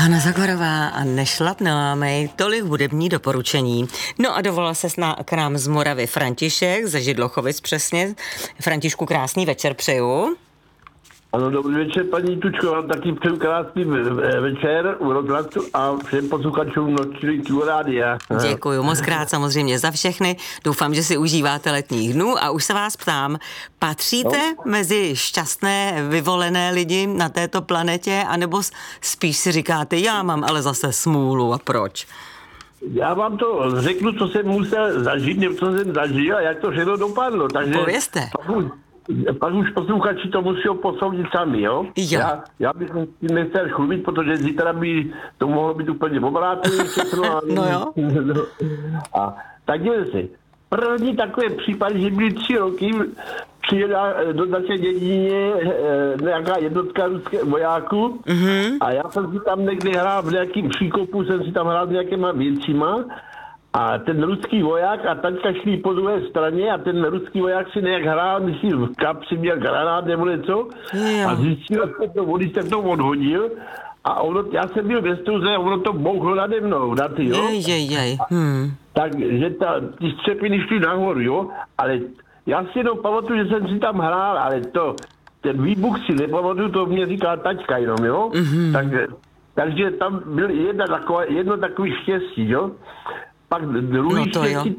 Hana Zagorová a Nešlapná mají tolik hudební doporučení. No a dovolal se k nám z Moravy František, ze Židlochovic přesně. Františku, krásný večer přeju. Ano, dobrý večer, paní Tučko, vám taky přeju krásný večer u rozhlasu a všem posluchačům Nočního rádia. Děkuju moc krát samozřejmě za všechny. Doufám, že si užíváte letních dnů a už se vás ptám, patříte mezi šťastné, vyvolené lidi na této planetě, anebo spíš si říkáte, já mám ale zase smůlu a proč? Já vám to řeknu, co jsem musel zažít, nebo co jsem zažil a jak to všechno dopadlo. Takže povězte. Pak už posluchači to musí posoudit sami, jo? Já bych si nechtěl chlubit, protože zítra by to mohlo být úplně obráceně. No jo. A tak dívejte se. První takové případy, že byly 3 roky, přijela do naše dědině nějaká jednotka ruských vojáků a já jsem si tam někde hrál v nějakým příkopu, jsem si tam hrál s nějakýma věcima. A ten ruský voják a taťka šli po druhé straně a ten ruský voják si nějak hrál, myslím, v kapsi měl granát nebo něco a zjistil, že to vody se to odhodil a já jsem byl ve stuze a ono to bouchlo nade mnou, na ty, jo? Takže ty střepiny šly nahoru, jo? Ale já si jenom pamatuju, že jsem si tam hrál, ale ten výbuch si nepamatuju, to mě říká taťka jenom, jo? Takže tam byl jedno takový štěstí, jo? Pak druhý štěstí,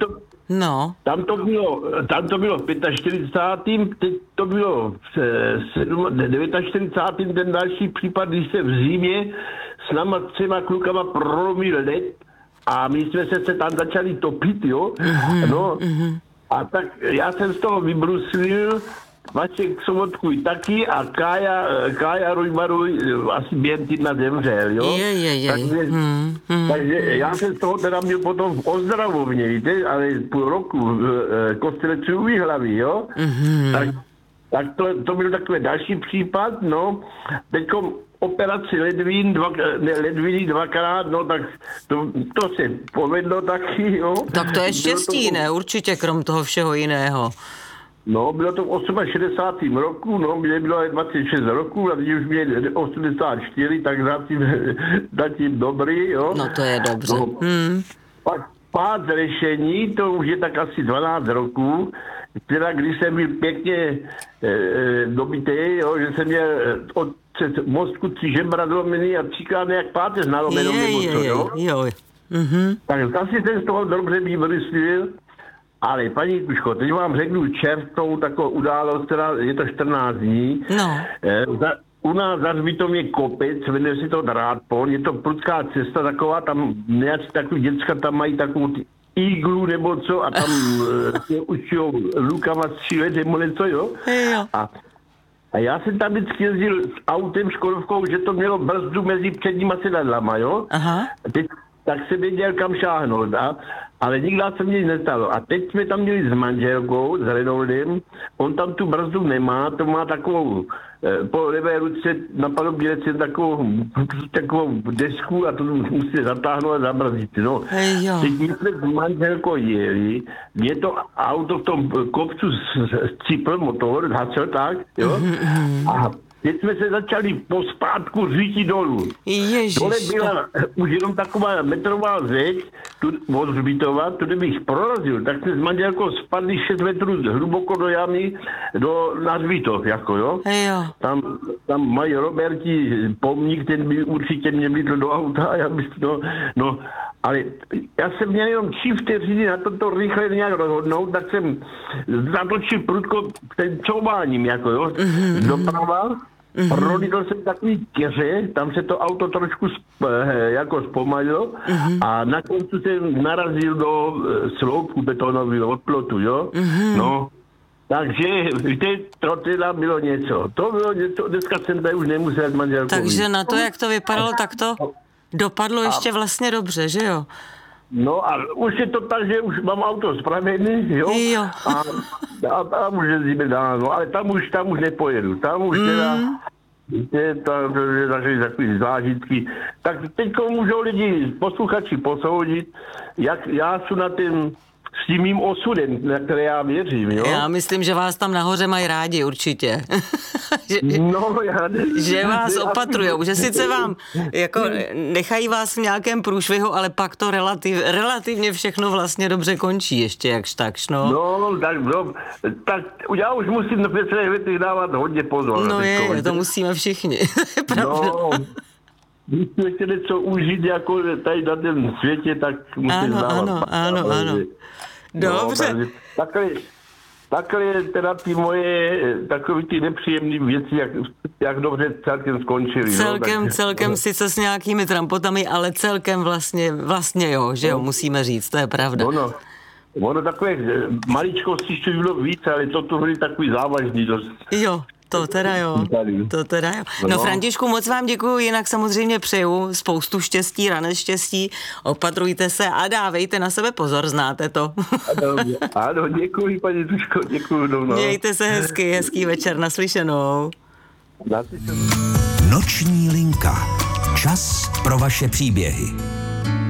tam to bylo v 45. Teď to bylo v 49. ten další případ, když se v zimě s náma 3 klukama prolomil led a my jsme se tam začali topit, jo. A tak já jsem z toho vybruslil, Vašek Sobotkuj taky a Kája Rujmaruj asi během týdna zemřel, jo? Takže já jsem z toho teda měl potom v ozdravovně, víte, ale půl roku v kostele Třinový hlavy, jo? Tak to byl takový další případ, no. Teďko operaci ledviny 2krát, no tak to se povedlo taky, jo? Tak to je štěstí, ne? Určitě, krom toho všeho jiného. No, bylo to v 68. roku, no, mě bylo 26 roku, a když už mě 84, tak zatím dobrý, jo. No, to je dobře. No, pak pád řešení, to už je tak asi 12 roků, teda když jsem byl pěkně dobitý, jo, že jsem měl od mozku 3 žebra zlomený a 3krát nějak páteř nalomenou nebo co, jo. Tak zase jsem z toho dobře vybrystil. Ale paní Tuško, teď vám řeknu čertou takovou událost, která je to 14 dní. No. U nás za Hřbitovem je kopec, jmenuje se to Drátpon, je to prudská cesta taková, tam nějaký takový děcka tam mají takovou iglu nebo co a tam se učijou lukama střílet nebo něco, jo? A já jsem tam vždycky jezdil s autem, Škodovkou, že to mělo brzdu mezi předníma sedadlama, jo? Tak se věděl, kam šáhnout, ale nikdy se mě nic nestalo. A teď jsme tam měli s manželkou, s Renoldem, on tam tu brzdu nemá, to má takovou, po levé ruce na palubě takovou desku a to musí zatáhnout a zabrzdit. No. Teď my jsme s manželkou jeli, mě to auto v tom kopcu scipl motor, zhasel tak, jo? A teď jsme se začali pospátku řídit dolů. Dole byla už jenom taková metrová zeď, od Hřbitova, tudy bych prorazil, tak jsme s manželkou spadli 6 metrů hluboko do jamy, na Hřbitov, jako jo. Tam mají Roberti pomník, ten by určitě mě vlítl do auta a já bych ale já jsem měl jenom 3 vteřiny na to rychle nějak rozhodnout, tak jsem zatočil prudko ten čouváním, jako jo, doprava. Prolítl jsem takový keře, tam se to auto trošku jako zpomalilo a na konci jsem narazil do sloupku betonového od plotu, jo. No, takže víte, to teda bylo něco. To bylo něco, dneska jsem tady už nemusel manželku. Takže na to, jak to vypadalo, tak to dopadlo ještě vlastně dobře, že jo? No a už je to tak, že už mám auto spravený, jo? A tam už jezdíme dál, no, ale tam už nepojedu, tam už teda, to je takový zážitky. Tak teď můžou lidi, posluchači posoudit, jak já jsem na ten s tím mým osudem, na které já věřím, jo? Já myslím, že vás tam nahoře mají rádi určitě. Že vás opatrujou, že sice vám jako nechají vás v nějakém průšvihu, ale pak to relativně všechno vlastně dobře končí ještě jakž takž, no. Tak já už musím na některých věcech dávat hodně pozor. No to musíme všichni. Když chcete něco užít jako tady na tom světě, tak musíte dávat. Ano. Dobře. Takhle teda ty moje takový ty nepříjemné věci, jak dobře celkem skončily. Celkem sice s nějakými trampotami, ale celkem vlastně jo, že jo, musíme říct, to je pravda. Ono takové maličkosti ještě bylo víc, ale to byly takový závažný dost. Jo. To teda jo. No Františku, moc vám děkuju, jinak samozřejmě přeju spoustu štěstí, ranec štěstí, opatrujte se a dávejte na sebe pozor, znáte to. Ano, děkuji, paní Tuško, děkuji. No. Mějte se hezký večer, naslyšenou. Noční linka. Čas pro vaše příběhy.